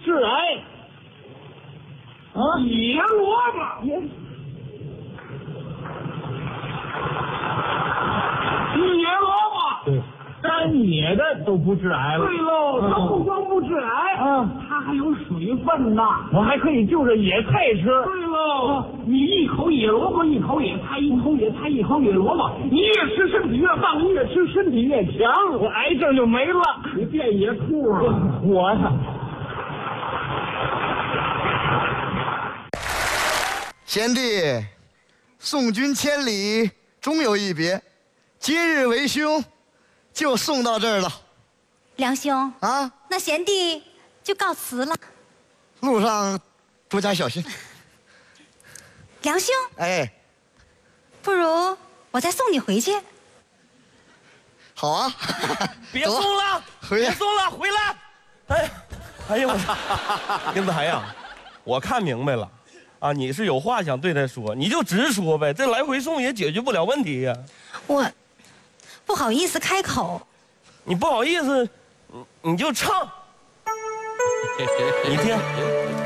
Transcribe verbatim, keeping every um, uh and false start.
致癌。啊，野萝卜，野野萝卜， 对，干野的都不致癌了。 对喽，它不光不致癌， 啊， 它还有水分呐。 我还可以就着野菜吃。 对喽，你一口野萝卜，一口野菜，一口野菜，一口野萝卜，你越吃身体越棒，越吃身体越强， 我癌症就没了。 你变野兔了。 我呀， 贤弟，送君千里，终有一别。今日为兄，就送到这儿了。 梁兄啊， 那贤弟就告辞了。 路上多加小心。 梁兄， 哎， 不如我再送你回去。 好啊。 别送了， 回别送了，回来。哎，哎呀我，英台呀，我看明白了。啊，你是有话想对他说，你就直说呗，这来回送也解决不了问题呀。 我不好意思开口。 你不好意思，你你就唱，你听。